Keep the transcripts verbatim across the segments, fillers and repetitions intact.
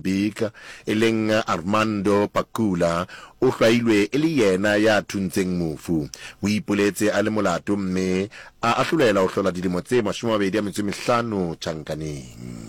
Mozambique e leng Armando Pakula o hlwailwe e le yena ya thuntseng mofu. O ipoletse a le molato mme a ahlolela ho hlola dilemo tse mashome a mabedi a metso e mehlano tjhankaneng.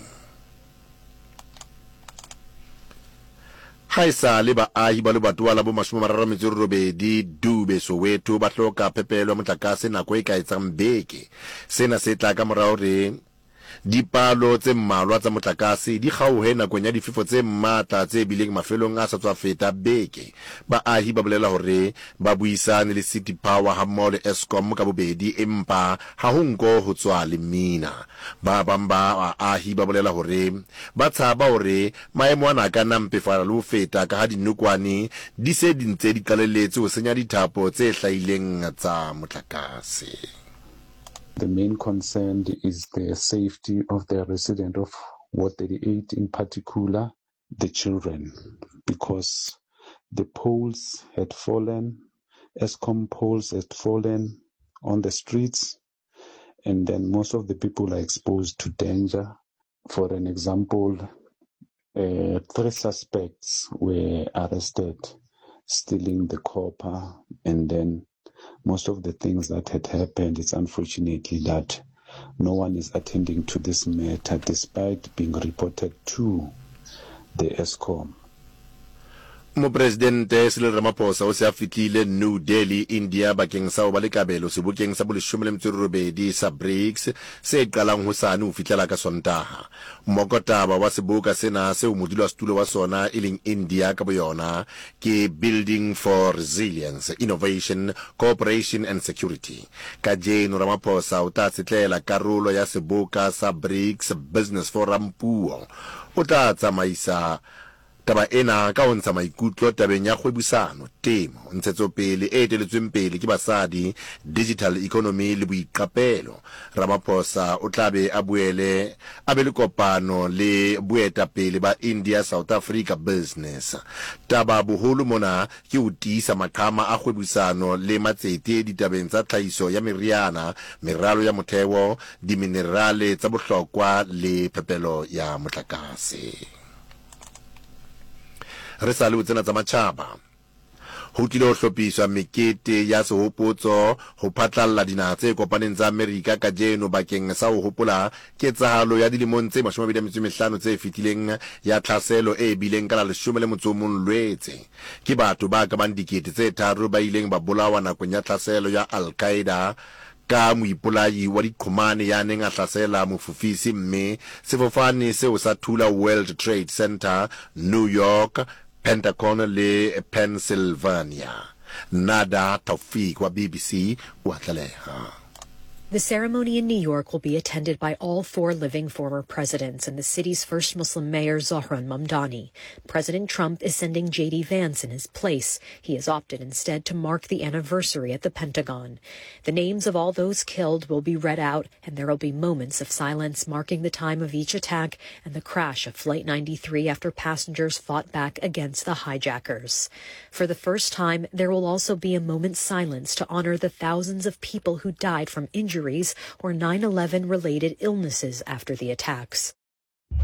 Haisa le baahi ba lebatowa la bo mashome a mararo a metso e robedi Dube Soweto ba hloka phepelo ya motlakase nako e ka etsang beke. Sena se tla ka morao re dipalo tse mmalwa tsa motlakase di kgaohe nakong ya difefo tse matla tse bileng mafelong a sa tswa feta beke. Baahi ba bolela hore ba buisane le City Power ha mmoho le Eskom ka bobedi empa ha ho nko ho tswa le mina. Ba bang ba baahi ba bolela hore ba tshaba hore maemo ana ka nna mpefala le ho feta ka ha dinokwane di se di ntse di qalelletse ho senya dithapo tse hlahileng tsa motlakase. The main concern is the safety of the resident of Ward thirty-eight, in particular the children, because the poles had fallen, Eskom poles had fallen on the streets, and then most of the people are exposed to danger. For an example, uh, three suspects were arrested stealing the copper, and then most of the things that had happened, it's unfortunately that no one is attending to this matter despite being reported to the Eskom. Mopresidente Cyril Ramaphosa o se a fitlile New Delhi, India bakeng sa ho ba le kabelo sebokeng sa boleshome le metso e robedi sa BRICS se qalang hosane ho fitlela ka Sontaha. Mokotaba wa seboka sena se o modula setulo wa sona e leng India ka boyona ke Building for Resilience, Innovation, Cooperation and Security. Ka jeno Ramaphosa o tla tsetlela karolo ya seboka sa BRICS Business Forum puo. O tla tsamaisa taba ena ka ho ntsha maikutlo tabeng ya kgwebisano, temo, ntshetsopele e eteletsweng pele ke basadi, digital economy le boiqapelo. Ramaphosa o tla be a boele a be le kopano le boetapele ba India South Africa business. Taba boholo mona ke ho tiisa maqhama a kgwebisano le matsete ditabeng tsa tlhahiso ya meriana, meralo ya motheo, diminerale tsa bohlokwa le phepelo ya motlakase. Re sa le tsena tsa matjhaba ho tlile ho hlophiswa mekete ya sehopotso ho phatlalla dinaha tse kopaneng tsa Amerika ka jeno bakeng sa ho hopola ketsahalo ya dilemong tse mashome a mabedi a metso e mehlano tse fetileng ya tlhaselo e bileng ka la leshome le motso o mong Lwetse. Ke batho ba ka bang dikete tse tharo ba ileng ba bolawa nakong ya tlhaselo ya Al-Qaeda ka moipolai wa diqhomane ya neng a hlasela mofufisi mme sefofane seo sa thula World Trade Center, New York, Pentagon le Pennsylvania. Nada Taufik wa B B C wa tlaleha. The ceremony in New York will be attended by all four living former presidents and the city's first Muslim mayor, Zohran Mamdani. President Trump is sending J D Vance in his place. He has opted instead to mark the anniversary at the Pentagon. The names of all those killed will be read out, and there will be moments of silence marking the time of each attack and the crash of Flight ninety-three after passengers fought back against the hijackers. For the first time, there will also be a moment's silence to honor the thousands of people who died from injuries or nine eleven related illnesses after the attacks.